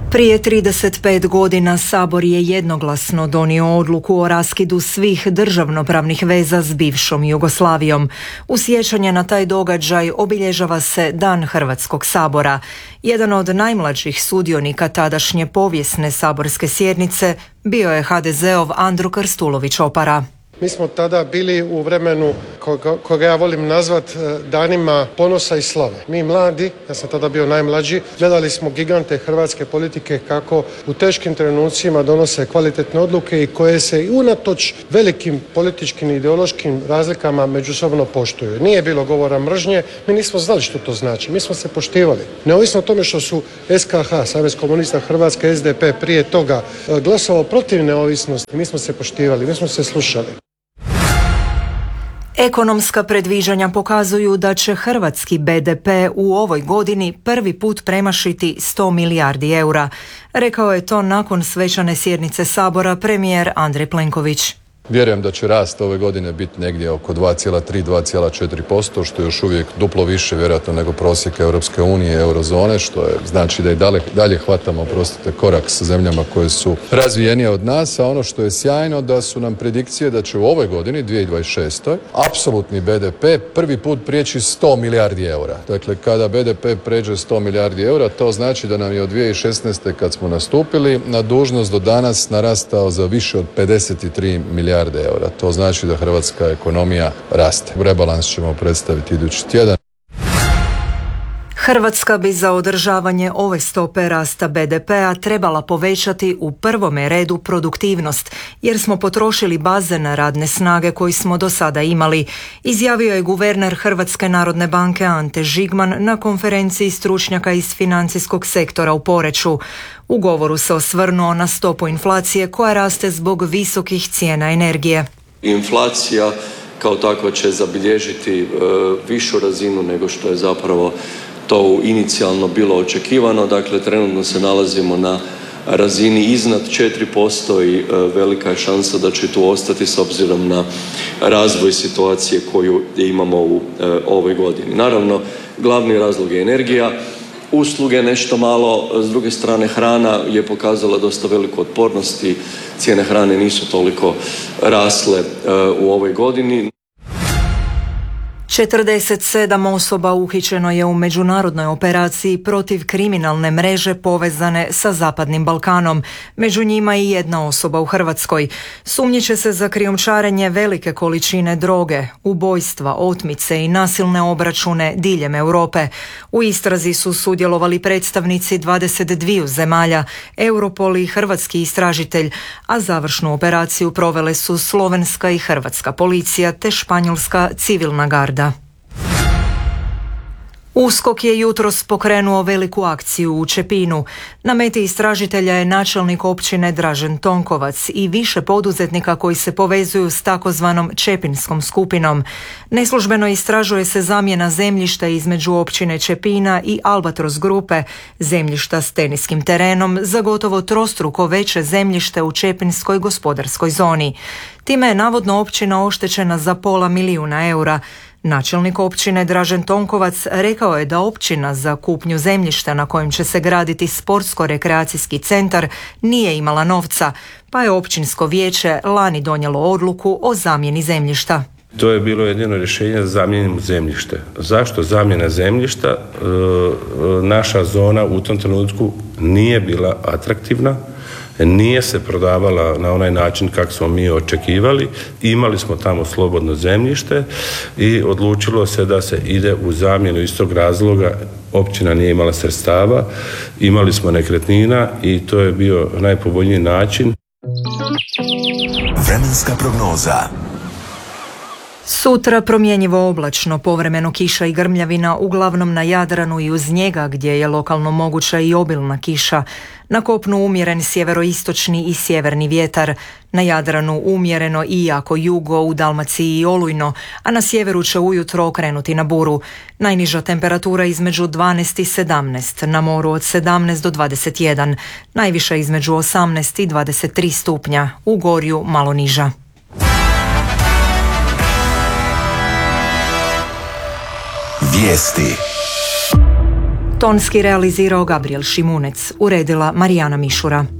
Prije 35 godina Sabor je jednoglasno donio odluku o raskidu svih državnopravnih veza s bivšom Jugoslavijom. U sjećanje na taj događaj obilježava se Dan Hrvatskog sabora. Jedan od najmlađih sudionika tadašnje povijesne saborske sjednice bio je HDZ-ov Andro Krstulović Opara. Mi smo tada bili u vremenu koga ja volim nazvat danima ponosa i slave. Mi mladi, ja sam tada bio najmlađi, gledali smo gigante hrvatske politike kako u teškim trenucima donose kvalitetne odluke i koje se i unatoč velikim političkim i ideološkim razlikama međusobno poštuju. Nije bilo govora mržnje, mi nismo znali što to znači, mi smo se poštivali. Neovisno o tome što su SKH, Savez komunista Hrvatske, SDP prije toga glasovao protiv neovisnosti, mi smo se poštivali, mi smo se slušali. Ekonomska predviđanja pokazuju da će hrvatski BDP u ovoj godini prvi put premašiti 100 milijardi eura. Rekao je to nakon svečane sjednice Sabora premijer Andrej Plenković. Vjerujem da će rast ove godine biti negdje oko 2,3-2,4%, što je još uvijek duplo više vjerojatno nego prosjek Europske unije i eurozone, što je znači da i dalje hvatamo korak sa zemljama koje su razvijenije od nas, a ono što je sjajno da su nam predikcije da će u ovoj godini, 2026. apsolutni BDP prvi put prijeći 100 milijardi eura. Dakle, kada BDP pređe 100 milijardi eura, to znači da nam je od 2016. kad smo nastupili na dužnost do danas narastao za više od 53 milijarde eura. To znači da hrvatska ekonomija raste. Rebalans ćemo predstaviti idući tjedan. Hrvatska bi za održavanje ove stope rasta BDP-a trebala povećati u prvome redu produktivnost, jer smo potrošili bazen radne snage koji smo do sada imali, izjavio je guverner Hrvatske narodne banke Ante Žigman na konferenciji stručnjaka iz financijskog sektora u Poreču. U govoru se osvrnuo na stopu inflacije koja raste zbog visokih cijena energije. Inflacija kao takva će zabilježiti višu razinu nego što je zapravo to inicijalno bilo očekivano. Dakle, trenutno se nalazimo na razini iznad 4% i velika je šansa da će tu ostati s obzirom na razvoj situacije koju imamo u ovoj godini. Naravno, glavni razlog je energija, usluge nešto malo, s druge strane hrana je pokazala dosta veliku otpornost i cijene hrane nisu toliko rasle u ovoj godini. 47 osoba uhićeno je u međunarodnoj operaciji protiv kriminalne mreže povezane sa Zapadnim Balkanom. Među njima i jedna osoba u Hrvatskoj. Sumnjiče se za krijumčarenje velike količine droge, ubojstva, otmice i nasilne obračune diljem Europe. U istrazi su sudjelovali predstavnici 22 zemalja, Europol i hrvatski istražitelj, a završnu operaciju provele su slovenska i hrvatska policija te španjolska civilna garda. USKOK je jutros pokrenuo veliku akciju u Čepinu. Na meti istražitelja je načelnik općine Dražen Tonkovac i više poduzetnika koji se povezuju s takozvanom Čepinskom skupinom. Neslužbeno istražuje se zamjena zemljišta između općine Čepina i Albatros grupe, zemljišta s teniskim terenom za gotovo trostruko veće zemljište u Čepinskoj gospodarskoj zoni. Time je navodno općina oštećena za $500.000 eura. Načelnik općine Dražen Tonkovac rekao je da općina za kupnju zemljišta na kojem će se graditi sportsko-rekreacijski centar nije imala novca, pa je općinsko vijeće lani donijelo odluku o zamjeni zemljišta. To je bilo jedino rješenje za zamjenu zemljište. Zašto zamjena zemljišta? Naša zona u tom trenutku nije bila atraktivna, nije se prodavala na onaj način kako smo mi očekivali. Imali smo tamo slobodno zemljište i odlučilo se da se ide u zamjenu iz tog razloga. Općina nije imala sredstava, imali smo nekretnina i to je bio najpovoljniji način. Vremenska prognoza. Sutra promjenjivo oblačno, povremeno kiša i grmljavina, uglavnom na Jadranu i uz njega gdje je lokalno moguća i obilna kiša. Na kopnu umjeren sjeveroistočni i sjeverni vjetar. Na Jadranu umjereno i jako jugo, u Dalmaciji i olujno, a na sjeveru će ujutro okrenuti na buru. Najniža temperatura između 12 i 17, na moru od 17 do 21, najviša između 18 i 23 stupnja, u Gorju malo niža. Vijesti. Tonski realizirao Gabriel Šimunec, uredila Marijana Mišura.